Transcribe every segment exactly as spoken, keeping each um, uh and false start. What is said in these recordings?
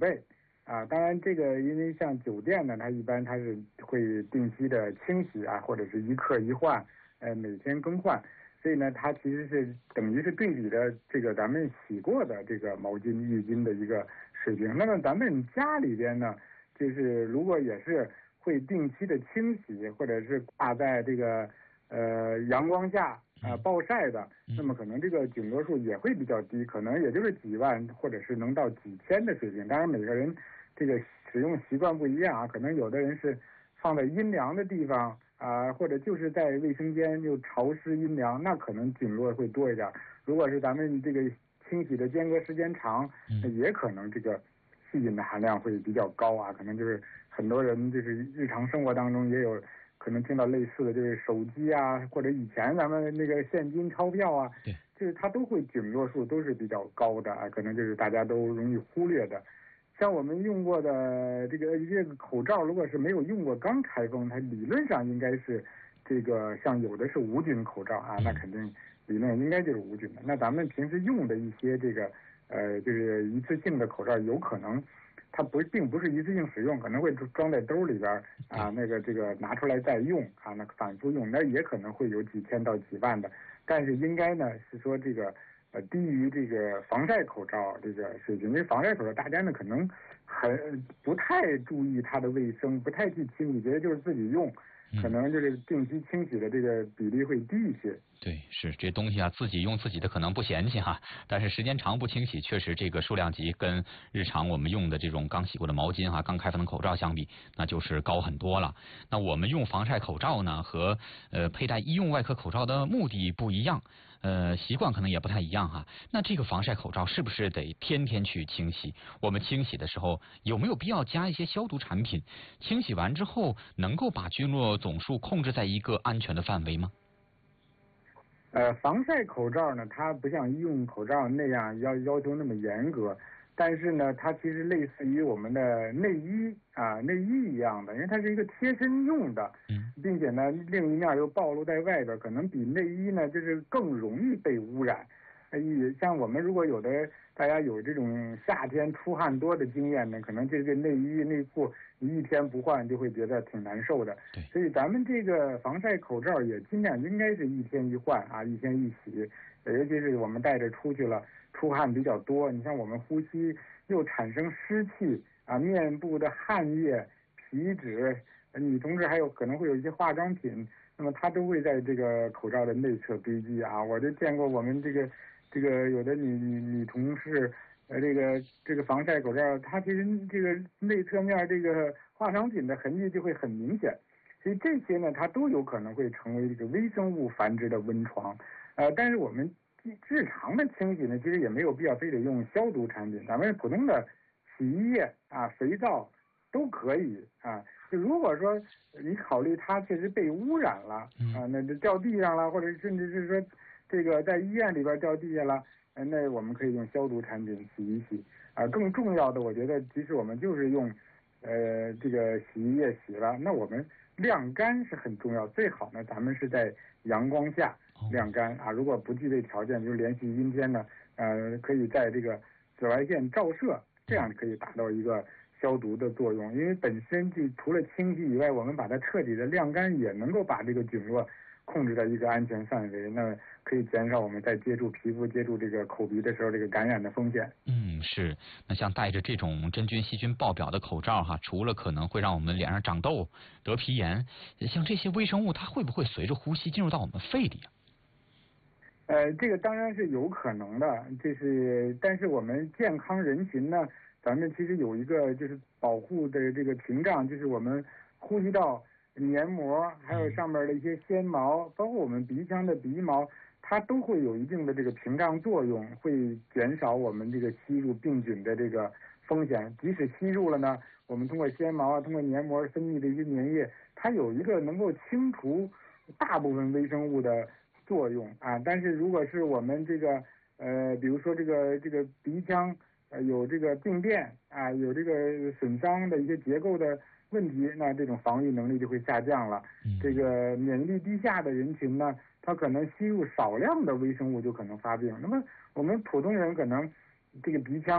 备啊。当然，这个因为像酒店呢，它一般它是会定期的清洗啊，或者是一客一换，呃，每天更换。所以呢，它其实是等于是对比的这个咱们洗过的这个毛巾、浴巾的一个水平。那么咱们家里边呢，就是如果也是会定期的清洗，或者是挂在这个呃阳光下啊、呃、暴晒的，那么可能这个菌落数也会比较低，可能也就是几万或者是能到几千的水平。当然每个人这个使用习惯不一样啊，可能有的人是放在阴凉的地方啊、呃，或者就是在卫生间又潮湿阴凉，那可能菌落会多一点。如果是咱们这个清洗的间隔时间长，那也可能这个细菌的含量会比较高啊，可能就是很多人就是日常生活当中也有可能听到类似的，就是手机啊，或者以前咱们那个现金钞票啊， 对， 就是它都会菌落数都是比较高的啊，可能就是大家都容易忽略的。像我们用过的这个这个口罩，如果是没有用过刚开封，它理论上应该是这个像有的是无菌口罩啊，那肯定理论应该就是无菌的。那咱们平时用的一些这个呃就是一次性的口罩，有可能它不并不是一次性使用，可能会装在兜里边啊，那个这个拿出来再用啊，那反复用，那也可能会有几千到几万的。但是应该呢是说这个呃低于这个防晒口罩这个水平，因为防晒口罩大家呢可能很不太注意它的卫生，不太去清理，觉得就是自己用，可能就是定期清洗的这个比例会低一些。 对，是这东西啊，自己用自己的可能不嫌弃哈，但是时间长不清洗，确实这个数量级跟日常我们用的这种刚洗过的毛巾哈、刚开封的口罩相比，那就是高很多了。那我们用防晒口罩呢，和呃佩戴医用外科口罩的目的不一样，呃习惯可能也不太一样哈。那这个防晒口罩是不是得天天去清洗？我们清洗的时候有没有必要加一些消毒产品？清洗完之后能够把菌落总数控制在一个安全的范围吗？ 呃，防晒口罩呢，它不像医用口罩那样要要求那么严格，但是呢，它其实类似于我们的内衣啊、内衣一样的，因为它是一个贴身用的，并且呢，另一面又暴露在外边，可能比内衣呢就是更容易被污染。呃，像我们如果有的大家有这种夏天出汗多的经验呢，可能这个内衣内裤你一天不换就会觉得挺难受的。所以咱们这个防晒口罩也尽量应该是一天一换啊，一天一洗。尤其是我们带着出去了，出汗比较多，你像我们呼吸又产生湿气啊，面部的汗液、皮脂，女同志还有可能会有一些化妆品，那么它都会在这个口罩的内侧堆积啊。我就见过我们这个这个有的女女女同事，呃，这个这个防晒口罩，它其实这个内侧面这个化妆品的痕迹就会很明显，所以这些呢，它都有可能会成为这个微生物繁殖的温床。呃，但是我们日常的清洗呢，其实也没有必要非得用消毒产品，咱们普通的洗衣液啊、肥皂都可以啊。就如果说你考虑它确实被污染了啊，那就掉地上了，或者甚至是说这个在医院里边掉地下了，那我们可以用消毒产品洗一洗啊。更重要的，我觉得即使我们就是用呃这个洗衣液洗了，那我们晾干是很重要，最好呢咱们是在阳光下晾干啊。如果不具备条件，就是连续阴天呢，呃，可以在这个紫外线照射，这样可以达到一个消毒的作用。因为本身就除了清洗以外，我们把它彻底的晾干，也能够把这个菌落控制在一个安全范围，那可以减少我们在接触皮肤、接触这个口鼻的时候这个感染的风险。 嗯，是。那像戴着这种真菌细菌爆表的口罩哈，除了可能会让我们脸上长痘、得皮炎，像这些微生物它会不会随着呼吸进入到我们肺里啊？ 呃，这个当然是有可能的，这是但是我们健康人群呢，咱们其实有一个就是保护的这个屏障，就是我们呼吸道黏膜，还有上面的一些纤毛，包括我们鼻腔的鼻毛，它都会有一定的这个屏障作用，会减少我们这个吸入病菌的这个风险。即使吸入了呢，我们通过纤毛啊，通过黏膜分泌的一些粘液，它有一个能够清除大部分微生物的作用啊。但是如果是我们这个呃，比如说这个这个鼻腔呃有这个病变啊，有这个损伤的一些结构的问题，那这种防御能力就会下降了。这个免疫力低下的人群呢，他可能吸入少量的微生物就可能发病。那么我们普通人可能这个鼻腔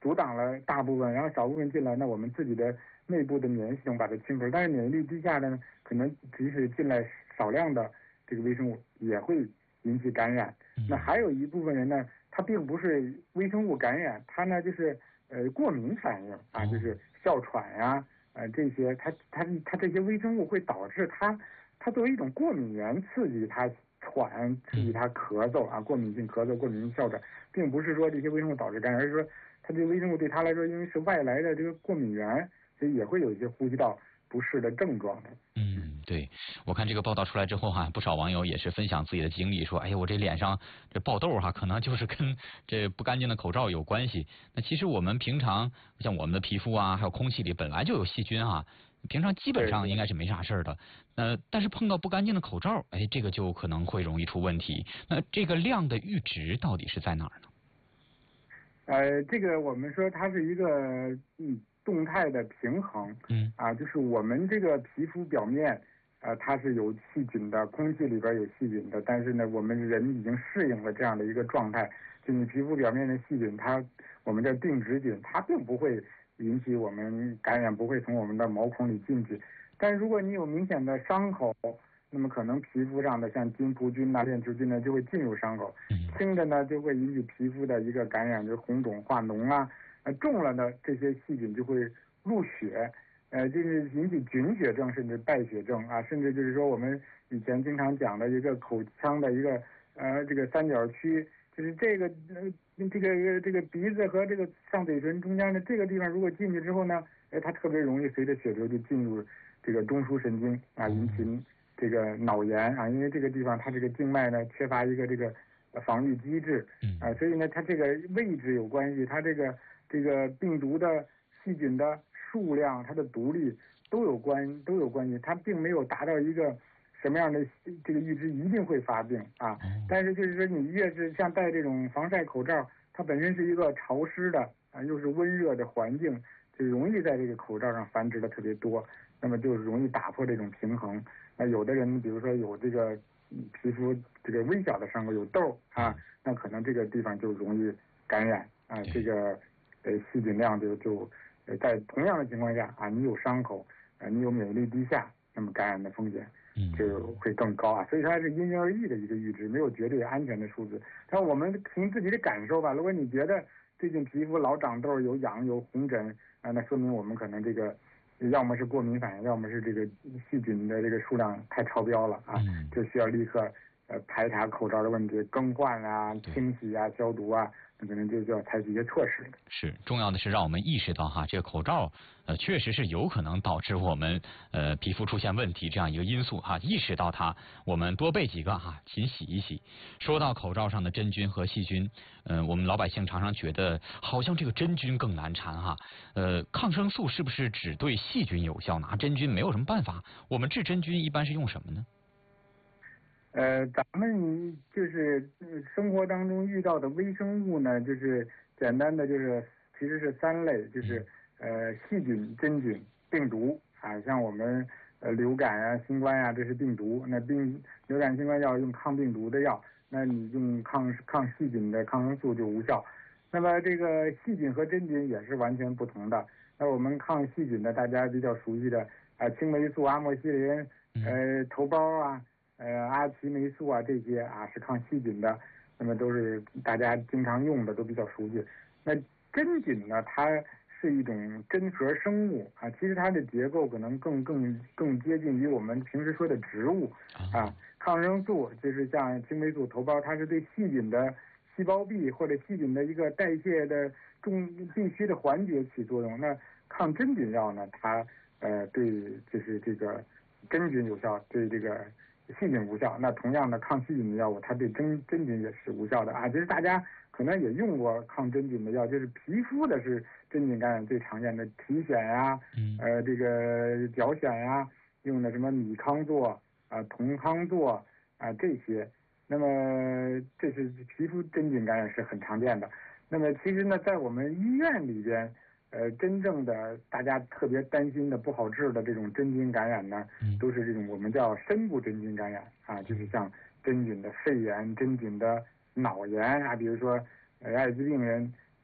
阻挡了大部分，然后少部分进来，那我们自己的内部的免疫系统把它清除。但是免疫力低下的呢，可能即使进来少量的这个微生物也会引起感染。那还有一部分人呢，他并不是微生物感染，他呢就是呃过敏反应啊，就是哮喘呀、啊，呃这些，他他他这些微生物会导致他他作为一种过敏源刺激他喘，刺激他咳嗽啊，过敏性咳嗽、过敏性哮喘，并不是说这些微生物导致感染，而是说它这个微生物对他来说，因为是外来的这个过敏源，所以也会有一些呼吸道不适的症状的。 嗯，对，我看这个报道出来之后哈、啊，不少网友也是分享自己的经历，说，哎呀，我这脸上这爆痘哈、啊，可能就是跟这不干净的口罩有关系。那其实我们平常像我们的皮肤啊，还有空气里本来就有细菌啊，平常基本上应该是没啥事儿的。呃，但是碰到不干净的口罩，哎，这个就可能会容易出问题。那这个量的阈值到底是在哪儿呢？ 呃，这个我们说它是一个嗯动态的平衡， 嗯啊，就是我们这个皮肤表面，呃，它是有细菌的，空气里边有细菌的，但是呢，我们人已经适应了这样的一个状态，就你皮肤表面的细菌，它我们叫定植菌，它并不会引起我们感染，不会从我们的毛孔里进去，但是如果你有明显的伤口，那么可能皮肤上的像金葡菌呐、链球菌呢就会进入伤口，轻的呢就会引起皮肤的一个感染，就是红肿化脓啊，呃重了呢这些细菌就会入血，呃就是引起菌血症甚至败血症啊，甚至就是说我们以前经常讲的一个口腔的一个呃这个三角区，就是这个呃这个这个鼻子和这个上嘴唇中间的这个地方，如果进去之后呢，哎它特别容易随着血流就进入这个中枢神经啊，引起这个脑炎啊，因为这个地方它这个静脉呢缺乏一个这个防御机制啊，所以呢它这个位置有关系，它这个这个病毒的细菌的数量、它的毒力都有关都有关系，它并没有达到一个什么样的这个阈值一定会发病啊，但是就是说你越是像戴这种防晒口罩，它本身是一个潮湿的啊又是温热的环境，就容易在这个口罩上繁殖的特别多，那么就容易打破这种平衡。那有的人比如说有这个皮肤这个微小的伤口有痘啊，那可能这个地方就容易感染啊，这个呃细菌量就就呃在同样的情况下啊，你有伤口啊，你有免疫力低下，那么感染的风险就会更高啊，所以它是因人而异的一个阈值，没有绝对安全的数字。但我们凭自己的感受吧，如果你觉得最近皮肤老长痘、有痒、有红疹啊，那说明我们可能这个。要么是过敏反应，要么是这个细菌的这个数量太超标了啊， 嗯、 就需要立刻呃排查口罩的问题，更换啊、清洗啊、消毒啊，那可能就需要采取一些措施。 是重要的是让我们意识到哈，这个口罩呃确实是有可能导致我们呃皮肤出现问题这样一个因素哈，意识到它，我们多备几个哈，勤洗一洗。说到口罩上的真菌和细菌，嗯、呃，我们老百姓常常觉得好像这个真菌更难缠哈，呃，抗生素是不是只对细菌有效，拿真菌没有什么办法？我们治真菌一般是用什么呢？ 呃，咱们就是生活当中遇到的微生物呢，就是简单的就是其实是三类，就是呃细菌、真菌、病毒啊，像我们呃流感啊、新冠啊，这是病毒，那病流感、新冠药用抗病毒的药，那你用抗抗细菌的抗生素就无效。那么这个细菌和真菌也是完全不同的。那我们抗细菌的大家比较熟悉的啊，青霉素、阿莫西林、呃头孢啊。呃，阿奇霉素啊，这些啊是抗细菌的，那么都是大家经常用的，都比较熟悉。那真菌呢，它是一种真核生物啊，其实它的结构可能更更更接近于我们平时说的植物啊。抗生素就是像青霉素、头孢，它是对细菌的细胞壁或者细菌的一个代谢的重必须的环节起作用。那抗真菌药呢，它呃对就是这个真菌有效，对这个细菌无效。那同样的抗细菌的药物，它对真真菌也是无效的啊。其实大家可能也用过抗真菌的药，就是皮肤的是真菌感染最常见的体癣呀，呃这个脚癣呀，用的什么米康唑啊、酮康唑啊这些。那么这是皮肤真菌感染是很常见的。那么其实呢，在我们医院里边。呃，真正的大家特别担心的不好治的这种真菌感染呢，都是这种我们叫深部真菌感染啊，就是像真菌的肺炎、真菌的脑炎啊，比如说呃艾滋病人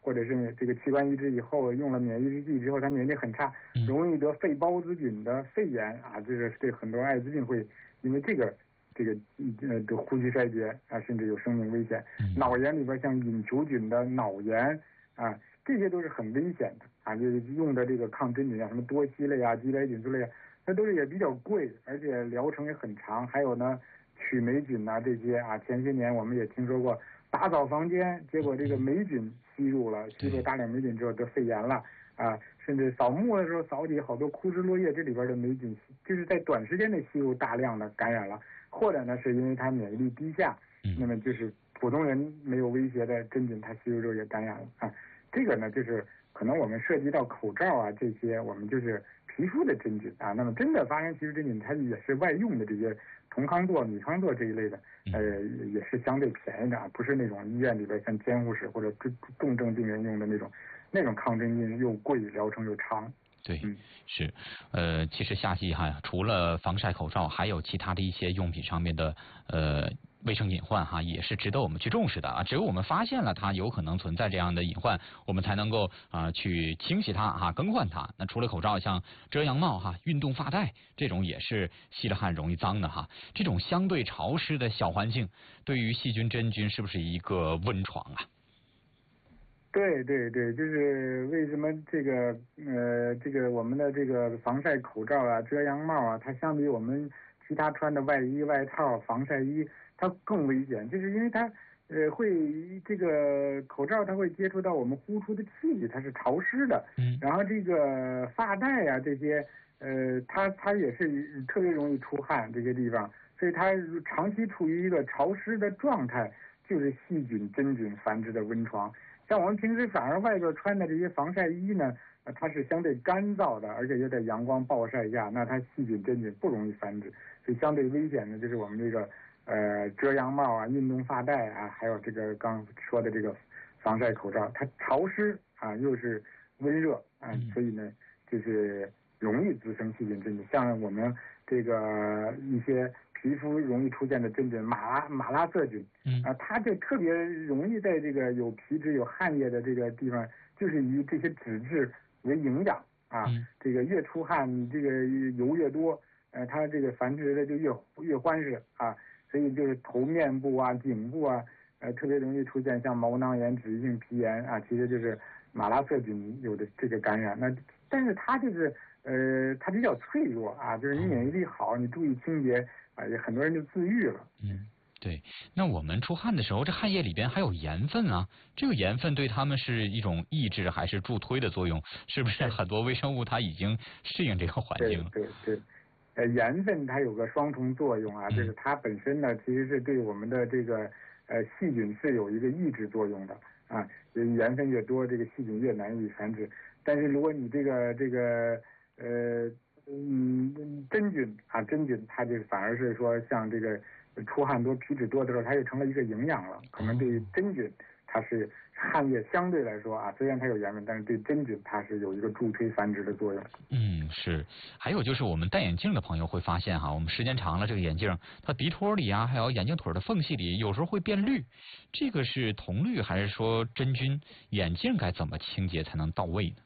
或者是这个器官移植以后用了免疫制剂之后，他免疫力很差，容易得肺孢子菌的肺炎啊，这个对很多艾滋病会因为这个这个呃得呼吸衰竭啊，甚至有生命危险。脑炎里边像隐球菌的脑炎啊，这些都是很危险的啊，就是用的这个抗真菌啊，什么多烯类啊、鸡来菌之类的，它都是也比较贵，而且疗程也很长。还有呢，曲霉菌呐、啊、这些啊，前些年我们也听说过。打扫房间，结果这个霉菌吸入了，吸入大量霉菌之后得肺炎了啊！甚至扫墓的时候扫起好多枯枝落叶，这里边的霉菌就是在短时间内吸入大量的感染了，或者呢是因为它免疫力低下，那么就是普通人没有威胁的真菌，它吸入之后也感染了啊。这个呢就是可能我们涉及到口罩啊这些，我们就是皮肤的真菌啊。那么真的发生其实真菌，它也是外用的这些酮康唑、米康唑这一类的。呃，也是相对便宜的，不是那种医院里边像监护室或者重重症病人用的那种，那种抗真菌又贵，疗程又长。 对， 嗯、 是，呃，其实夏季哈，除了防晒口罩，还有其他的一些用品上面的呃卫生隐患哈，也是值得我们去重视的啊。只有我们发现了它有可能存在这样的隐患，我们才能够啊、呃、去清洗它哈，更换它。那除了口罩，像遮阳帽哈、运动发带这种也是吸了汗容易脏的哈。这种相对潮湿的小环境，对于细菌真菌是不是一个温床啊？ 对对对，就是为什么这个呃这个我们的这个防晒口罩啊、遮阳帽啊，它相比我们其他穿的外衣、外套、防晒衣，它更危险，就是因为它呃会这个口罩它会接触到我们呼出的气体，它是潮湿的， 嗯， 然后这个发带啊这些呃它它也是特别容易出汗这些地方，所以它长期处于一个潮湿的状态，就是细菌真菌繁殖的温床。像我们平时反而外边穿的这些防晒衣呢，呃、它是相对干燥的，而且又在阳光暴晒下，那它细菌真菌不容易繁殖，所以相对危险的就是我们这个呃遮阳帽啊、运动发带啊，还有这个刚说的这个防晒口罩，它潮湿啊又是温热啊，所以呢就是容易滋生细菌真菌。像我们这个一些皮肤容易出现的真菌马拉马拉色菌，啊，它就特别容易在这个有皮脂有汗液的这个地方，就是以这些脂质为营养啊，这个越出汗，你这个油越多，呃，它这个繁殖的就越越欢实啊，所以就是头面部啊、颈部啊，呃，特别容易出现像毛囊炎、脂溢性皮炎啊，其实就是马拉色菌有的这个感染。那但是它就是呃，它比较脆弱啊，就是你免疫力好，你注意清洁。啊，也很多人就自愈了。 嗯，对。那我们出汗的时候，这汗液里边还有盐分啊，这个盐分对他们是一种抑制还是助推的作用？是不是很多微生物它已经适应这个环境了？ 对对对，呃，盐分它有个双重作用啊，就是它本身呢，其实是对我们的这个呃细菌是有一个抑制作用的啊，盐分越多，这个细菌越难以繁殖。但是如果你这个这个呃。嗯，真菌啊，真菌它就反而是说，像这个出汗多、皮脂多的时候，它就成了一个营养了。可能对于真菌，它是汗液相对来说啊，虽然它有盐分，但是对真菌它是有一个助推繁殖的作用。 嗯，是。还有就是我们戴眼镜的朋友会发现哈，我们时间长了，这个眼镜它鼻托里啊，还有眼镜腿的缝隙里，有时候会变绿。这个是铜绿还是说真菌？眼镜该怎么清洁才能到位呢？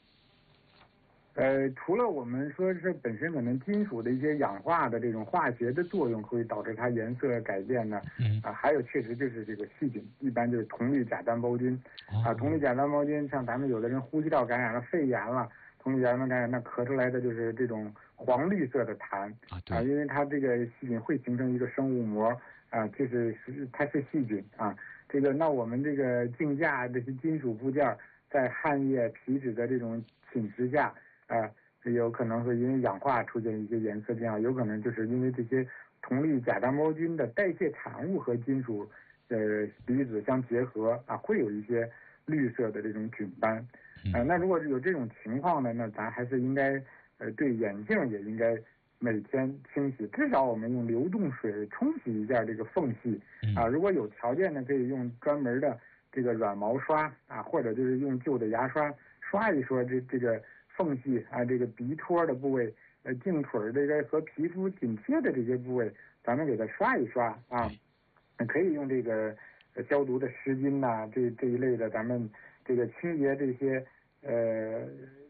呃，除了我们说是本身可能金属的一些氧化的这种化学的作用会导致它颜色改变呢， 嗯啊，还有确实就是这个细菌，一般就是铜绿假单胞菌，啊，铜绿假单胞菌，像咱们有的人呼吸道感染了、肺炎了，铜绿假单胞菌感染，那咳出来的就是这种黄绿色的痰，啊，因为它这个细菌会形成一个生物膜，啊，就是它是细菌啊，这个那我们这个镜架这些金属部件在汗液、皮脂的这种侵蚀下。啊，有可能会因为氧化出现一些颜色变化，有可能就是因为这些铜绿假单胞菌的代谢产物和金属呃离子相结合啊，会有一些绿色的这种菌斑。啊，那如果是有这种情况呢，那咱还是应该呃对眼镜也应该每天清洗，至少我们用流动水冲洗一下这个缝隙啊。如果有条件呢，可以用专门的这个软毛刷啊，或者就是用旧的牙刷刷一刷这这个。缝隙啊，这个鼻托的部位，呃，镜腿这个和皮肤紧贴的这些部位，咱们给它刷一刷啊，可以用这个消毒的湿巾呐、啊，这这一类的，咱们这个清洁这些呃